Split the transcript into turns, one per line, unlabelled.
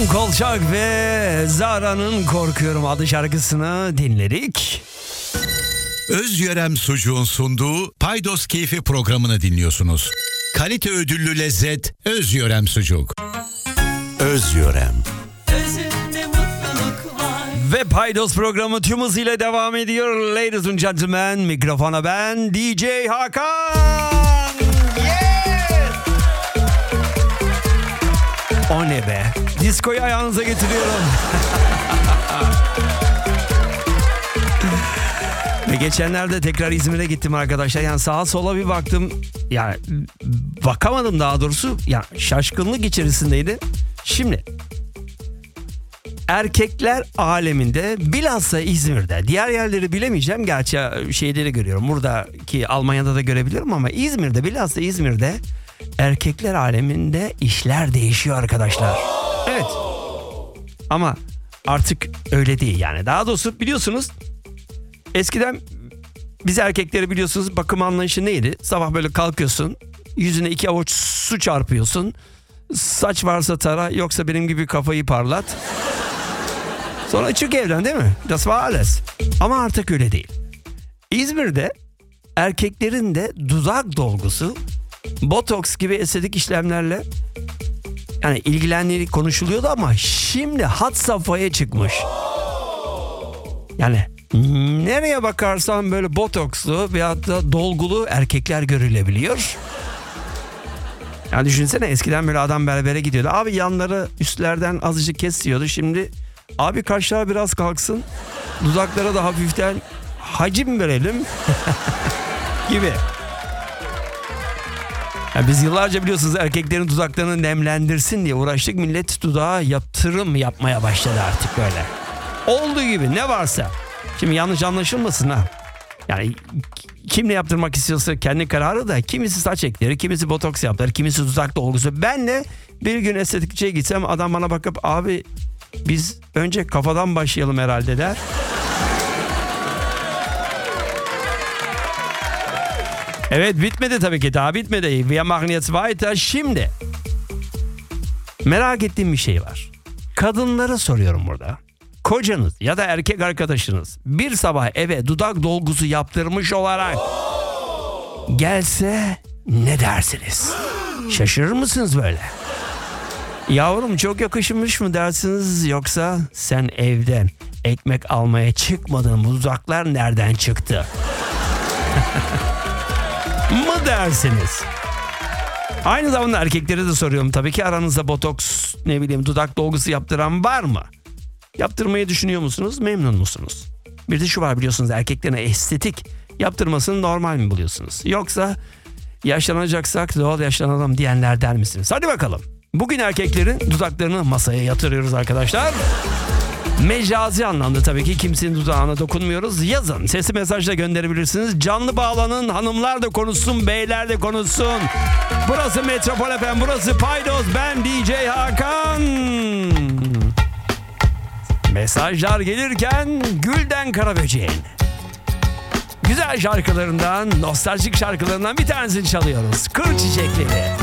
Orhan Kolçak ve Zara'nın Korkuyorum adlı şarkısını dinledik.
Özyörem Sucuğun sunduğu Paydos Keyfi programını dinliyorsunuz. Kalite ödüllü lezzet Özyörem Sucuk. Özyörem.
Ve Paydos programı tüm hızıyla devam ediyor. Ladies and gentlemen, mikrofona ben DJ Hakan. Yes! O ne be? Diskoyu ayağınıza getiriyorum. Ve geçenlerde tekrar İzmir'e gittim arkadaşlar. Yani sağa sola bir baktım. Yani bakamadım daha doğrusu. Yani şaşkınlık içerisindeydi. Şimdi erkekler aleminde bilhassa İzmir'de, diğer yerleri bilemeyeceğim. Gerçi şeyleri görüyorum. Buradaki Almanya'da da görebilirim ama İzmir'de, bilhassa İzmir'de erkekler aleminde işler değişiyor arkadaşlar. Evet. Ama artık öyle değil yani. Daha doğrusu biliyorsunuz eskiden biz erkekleri biliyorsunuz bakım anlayışı neydi? Sabah böyle kalkıyorsun, yüzüne 2 avuç su çarpıyorsun. Saç varsa tara, yoksa benim gibi kafayı parlat. Sonra çık evden, değil mi? Das war alles. Ama artık öyle değil. İzmir'de erkeklerin de dudak dolgusu, botoks gibi estetik işlemlerle yani ilgilendiği konuşuluyordu ama şimdi had safhaya çıkmış. Yani nereye bakarsan böyle botokslu veyahut da dolgulu erkekler görülebiliyor. Yani düşünsene, eskiden böyle adam berbere gidiyordu. Abi yanları üstlerden azıcık kesiyordu. Şimdi abi kaşlar biraz kalksın, dudaklara da hafiften hacim verelim gibi. Yani biz yıllarca biliyorsunuz erkeklerin dudaklarını nemlendirsin diye uğraştık. Millet dudağa yatırım yapmaya başladı artık böyle. Olduğu gibi ne varsa. Şimdi yanlış anlaşılmasın ha. Yani kim ne yaptırmak istiyorsa kendi kararı da, kimisi saç ekleri, kimisi botoks yaptırır, kimisi dudak dolgusu. Ben de bir gün estetikçiye gitsem adam bana bakıp abi biz önce kafadan başlayalım herhalde der. Evet, bitmedi tabii ki, daha bitmedi. Wir machen jetzt weiter. Şimdi merak ettiğim bir şey var. Kadınlara soruyorum burada. Kocanız ya da erkek arkadaşınız bir sabah eve dudak dolgusu yaptırmış olarak gelse ne dersiniz? Şaşırır mısınız böyle? Yavrum çok yakışmış mı dersiniz, yoksa sen evden ekmek almaya çıkmadın, bu dudaklar nereden çıktı? mı dersiniz? Aynı zamanda erkeklere de soruyorum tabii ki, aranızda botoks, ne bileyim dudak dolgusu yaptıran var mı? Yaptırmayı düşünüyor musunuz? Memnun musunuz? Bir de şu var, biliyorsunuz erkeklerin estetik yaptırmasını normal mi buluyorsunuz? Yoksa yaşlanacaksak doğal yaşlanalım diyenlerden misiniz? Hadi bakalım. Bugün erkeklerin dudaklarını masaya yatırıyoruz arkadaşlar. Mecazi anlamda tabii ki, kimsenin dudağına dokunmuyoruz. Yazın, sesli mesajla gönderebilirsiniz. Canlı bağlanın, hanımlar da konuşsun, beyler de konuşsun. Burası Metropol FM, burası Paydos, ben DJ Hakan. Mesajlar gelirken Gülden Karaböcek'in güzel şarkılarından, nostaljik şarkılarından bir tanesini çalıyoruz. Kır Çiçekleri.